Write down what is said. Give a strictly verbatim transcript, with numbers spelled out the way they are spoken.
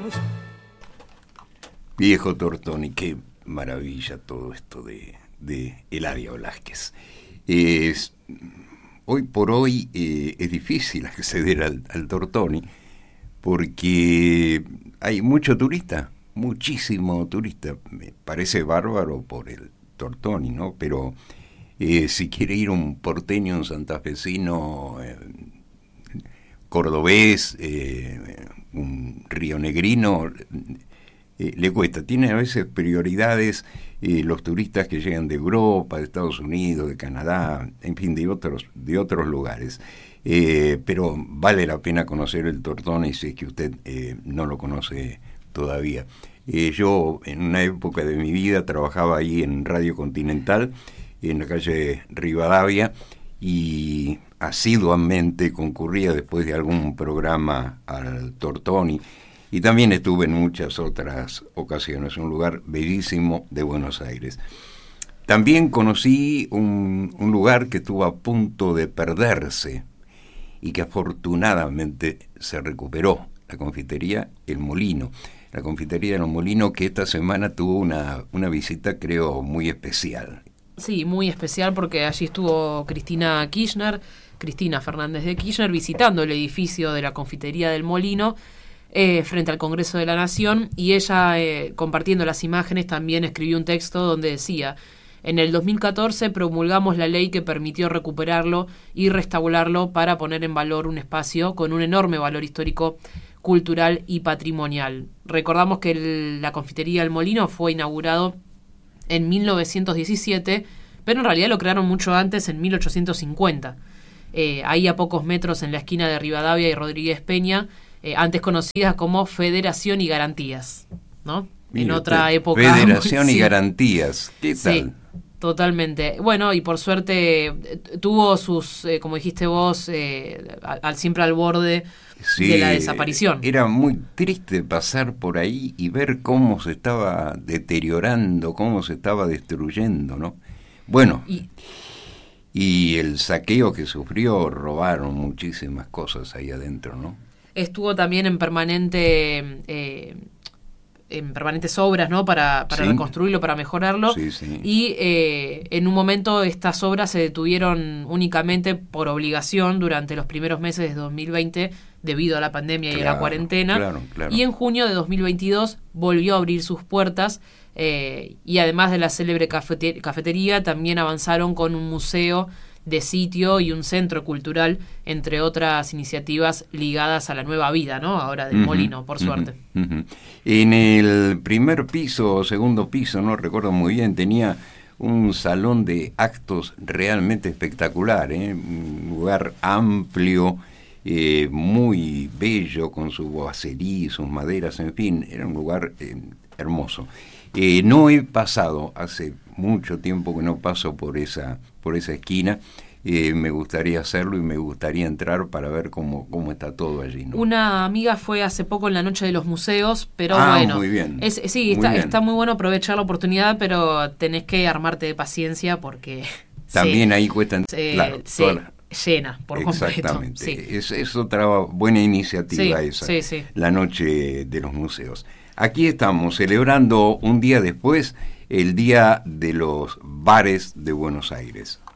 Viejo Tortoni, qué maravilla todo esto de, de Eladia Velázquez. Es, hoy por hoy eh, es difícil acceder al, al Tortoni porque hay mucho turista, muchísimo turista. Me parece bárbaro por el Tortoni, ¿no? Pero eh, si quiere ir un porteño, un santafesino, eh, cordobés, eh, un rionegrino, eh, le cuesta. Tiene a veces prioridades eh, los turistas que llegan de Europa, de Estados Unidos, de Canadá, en fin, de otros, de otros lugares. Eh, pero vale la pena conocer el Tortoni si es que usted eh, no lo conoce todavía. Eh, yo en una época de mi vida trabajaba ahí en Radio Continental, en la calle Rivadavia, y asiduamente concurría después de algún programa al Tortoni, y también estuve en muchas otras ocasiones, un lugar bellísimo de Buenos Aires. También conocí un, un lugar que estuvo a punto de perderse y que afortunadamente se recuperó, la confitería El Molino. La confitería El Molino, que esta semana tuvo una, una visita, creo, muy especial. Sí, muy especial porque allí estuvo Cristina Kirchner, Cristina Fernández de Kirchner, visitando el edificio de la confitería del Molino eh, frente al Congreso de la Nación, y ella, eh, compartiendo las imágenes, también escribió un texto donde decía: en el dos mil catorce promulgamos la ley que permitió recuperarlo y restaurarlo para poner en valor un espacio con un enorme valor histórico, cultural y patrimonial. Recordamos que el, la confitería El Molino fue inaugurado en mil novecientos diecisiete, pero en realidad lo crearon mucho antes, en mil ochocientos cincuenta. Eh, ahí a pocos metros, en la esquina de Rivadavia y Rodríguez Peña, eh, antes conocida como Federación y Garantías, ¿no? Mire en otra usted, época. Federación y sí. Garantías, ¿qué tal? Sí, totalmente. Bueno, y por suerte eh, tuvo sus, eh, como dijiste vos, eh, al, al siempre al borde Sí, de la desaparición. Era muy triste pasar por ahí y ver cómo se estaba deteriorando, cómo se estaba destruyendo, ¿no? Bueno, y, y el saqueo que sufrió, robaron muchísimas cosas ahí adentro, ¿no? Estuvo también en permanente... Eh, en permanentes obras, ¿no? Para, para sí. reconstruirlo, para mejorarlo. Sí, sí. Y eh, en un momento estas obras se detuvieron únicamente por obligación durante los primeros meses de dos mil veinte debido a la pandemia claro, y a la cuarentena. Claro, claro. Y en junio de dos mil veintidós volvió a abrir sus puertas eh, y además de la célebre cafete- cafetería también avanzaron con un museo de sitio y un centro cultural, entre otras iniciativas ligadas a la nueva vida, ¿no? Ahora del uh-huh, Molino, por uh-huh, suerte. Uh-huh. En el primer piso o segundo piso, no recuerdo muy bien, tenía un salón de actos realmente espectacular, ¿eh? Un lugar amplio, eh, muy bello, con su boacerí, sus maderas, en fin, era un lugar eh, hermoso. Eh, no he pasado, hace mucho tiempo que no paso por esa, por esa esquina. Eh, me gustaría hacerlo y me gustaría entrar para ver cómo, cómo está todo allí, ¿no? Una amiga fue hace poco en la noche de los museos, pero ah, bueno, muy bien. Es, sí, muy está, bien. está muy bueno aprovechar la oportunidad, pero tenés que armarte de paciencia porque también se, ahí cuestan, se, claro, se la... llena por exactamente. completo. Sí. Es, es otra buena iniciativa sí, esa, sí, sí. la noche de los museos. Aquí estamos celebrando un día después el Día de los Bares de Buenos Aires.